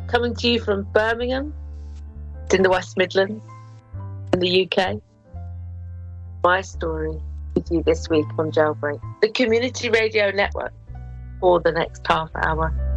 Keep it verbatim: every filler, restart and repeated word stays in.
coming to you from Birmingham, in the West Midlands, in the U K. My story with you this week on Jailbreak, the community radio network, for the next half hour.